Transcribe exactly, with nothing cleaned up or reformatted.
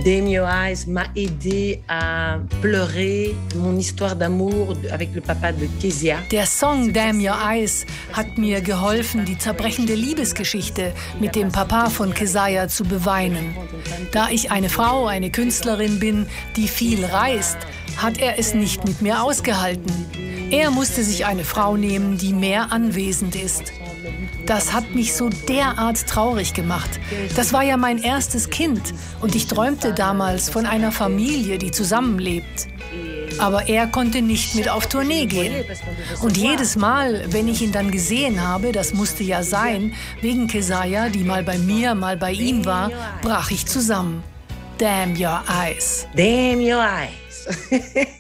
Damn Your Eyes m'a aidé à pleurer mon histoire d'amour avec le papa de Kezia. Der Song Damn Your Eyes hat mir geholfen, die zerbrechende Liebesgeschichte mit dem Papa von Kezia zu beweinen. Da ich eine Frau, eine Künstlerin bin, die viel reist, hat er es nicht mit mir ausgehalten. Er musste sich eine Frau nehmen, die mehr anwesend ist. Das hat mich so derart traurig gemacht. Das war ja mein erstes Kind und ich träumte damals von einer Familie, die zusammenlebt. Aber er konnte nicht mit auf Tournee gehen. Und jedes Mal, wenn ich ihn dann gesehen habe, das musste ja sein, wegen Kezia, die mal bei mir, mal bei ihm war, brach ich zusammen. Damn Your Eyes. Damn Your Eyes.